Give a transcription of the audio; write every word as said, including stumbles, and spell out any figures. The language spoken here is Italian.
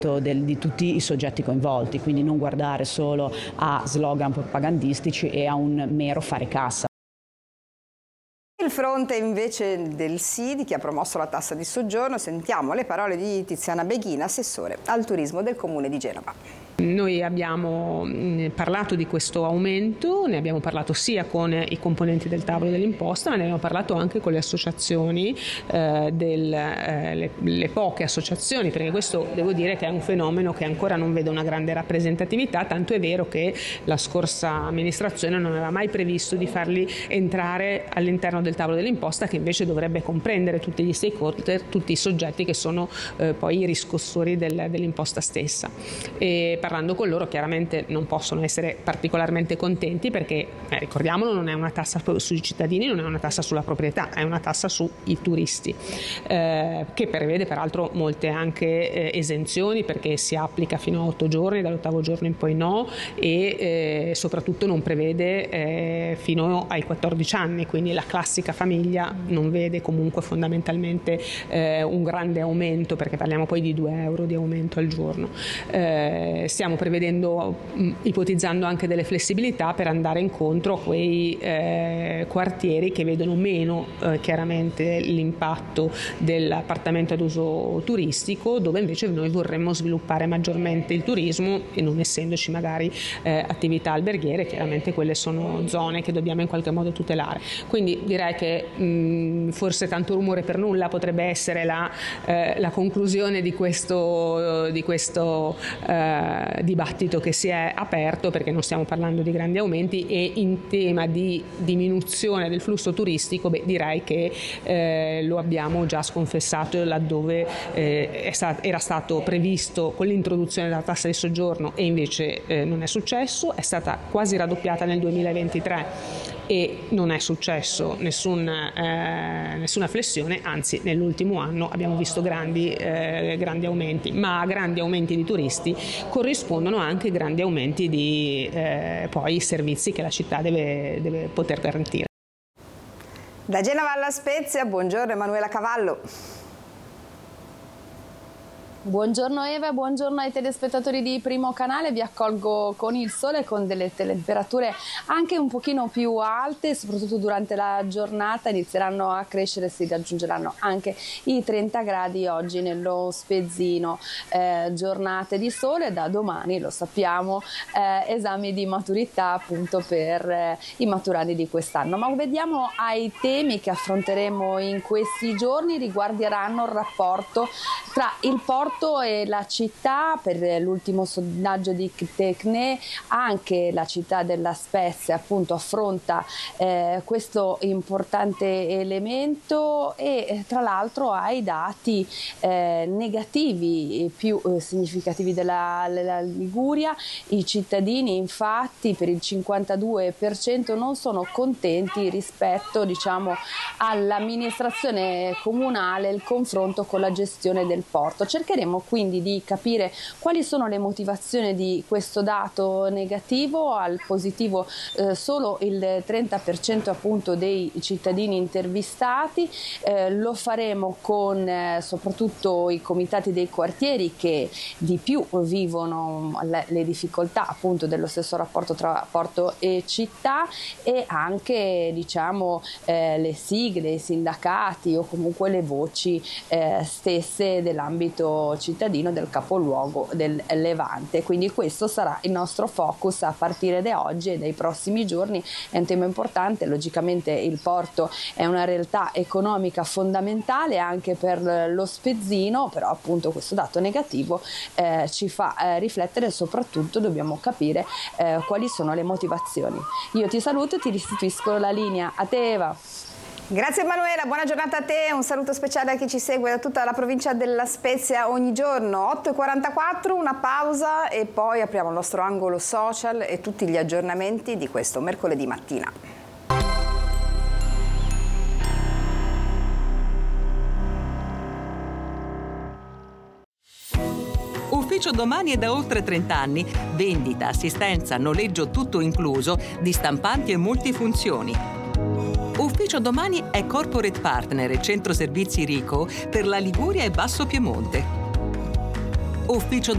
Del, di tutti i soggetti coinvolti, quindi non guardare solo a slogan propagandistici e a un mero fare cassa. Il fronte invece del sì di chi ha promosso la tassa di soggiorno, sentiamo le parole di Tiziana Beghina, assessore al turismo del Comune di Genova. Noi abbiamo parlato di questo aumento, ne abbiamo parlato sia con i componenti del tavolo dell'imposta, ma ne abbiamo parlato anche con le associazioni, eh, del, eh, le, le poche associazioni, perché questo devo dire che è un fenomeno che ancora non vede una grande rappresentatività, tanto è vero che la scorsa amministrazione non aveva mai previsto di farli entrare all'interno del tavolo dell'imposta, che invece dovrebbe comprendere tutti gli stakeholder, tutti i soggetti che sono eh, poi i riscossori del, dell'imposta stessa. E parlando con loro chiaramente non possono essere particolarmente contenti perché, eh, ricordiamolo, non è una tassa sui cittadini, non è una tassa sulla proprietà, è una tassa sui turisti, eh, che prevede peraltro molte anche eh, esenzioni, perché si applica fino a otto giorni, dall'ottavo giorno in poi no, e eh, soprattutto non prevede eh, fino ai quattordici anni, quindi la classica famiglia non vede comunque fondamentalmente eh, un grande aumento, perché parliamo poi di due euro di aumento al giorno. Eh, stiamo prevedendo, mh, ipotizzando anche delle flessibilità per andare incontro a quei eh, quartieri che vedono meno eh, chiaramente l'impatto dell'appartamento ad uso turistico, dove invece noi vorremmo sviluppare maggiormente il turismo e non essendoci magari eh, attività alberghiere, chiaramente quelle sono zone che dobbiamo in qualche modo tutelare. Quindi direi che mh, forse tanto rumore per nulla potrebbe essere la, eh, la conclusione di questo, di questo eh, dibattito che si è aperto, perché non stiamo parlando di grandi aumenti, e in tema di diminuzione del flusso turistico beh, direi che eh, lo abbiamo già sconfessato laddove eh, è stat- era stato previsto con l'introduzione della tassa di soggiorno e invece eh, non è successo, è stata quasi raddoppiata nel duemilaventitré e non è successo nessun, eh, nessuna flessione, anzi nell'ultimo anno abbiamo visto grandi, eh, grandi aumenti, ma a grandi aumenti di turisti corrispondono anche grandi aumenti di eh, poi servizi che la città deve, deve poter garantire. Da Genova alla Spezia, buongiorno Emanuela Cavallo. Buongiorno Eva, buongiorno ai telespettatori di Primo Canale, vi accolgo con il sole, con delle temperature anche un pochino più alte, soprattutto durante la giornata inizieranno a crescere, si raggiungeranno anche i trenta gradi oggi nello Spezzino, eh, giornate di sole, da domani lo sappiamo, eh, esami di maturità appunto per eh, i maturandi di quest'anno, ma vediamo ai temi che affronteremo in questi giorni, riguarderanno il rapporto tra il porto e la città. Per l'ultimo sondaggio di Tecne anche la città della Spezia appunto affronta eh, questo importante elemento e tra l'altro ha i dati eh, negativi più eh, significativi della, della Liguria. I cittadini infatti per il cinquantadue per cento non sono contenti rispetto diciamo all'amministrazione comunale, il confronto con la gestione del porto. Cercheremo quindi di capire quali sono le motivazioni di questo dato negativo. Al positivo eh, solo il trenta per cento appunto dei cittadini intervistati. Eh, lo faremo con eh, soprattutto i comitati dei quartieri che di più vivono le, le difficoltà appunto dello stesso rapporto tra porto e città, e anche diciamo eh, le sigle, i sindacati o comunque le voci eh, stesse dell'ambito cittadino del capoluogo del Levante. Quindi questo sarà il nostro focus a partire da oggi e dai prossimi giorni. È un tema importante, logicamente il porto è una realtà economica fondamentale anche per lo Spezzino, però appunto questo dato negativo eh, ci fa eh, riflettere e soprattutto dobbiamo capire eh, quali sono le motivazioni. Io ti saluto e ti restituisco la linea a te Eva. Grazie Emanuela, buona giornata a te, un saluto speciale a chi ci segue da tutta la provincia della Spezia ogni giorno. Otto e quarantaquattro, una pausa e poi apriamo il nostro angolo social e tutti gli aggiornamenti di questo mercoledì mattina. Ufficio Domani è da oltre trenta anni, vendita, assistenza, noleggio tutto incluso di stampanti e multifunzioni. Ufficio Domani è corporate partner e centro servizi Rico per la Liguria e Basso Piemonte. Ufficio